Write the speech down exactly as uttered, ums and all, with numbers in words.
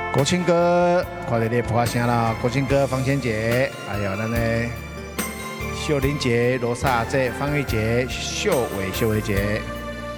国庆歌，看到你播声啦！国庆歌，方千杰，还有咱的秀玲姐、罗萨姐、方玉洁、秀伟、秀伟姐。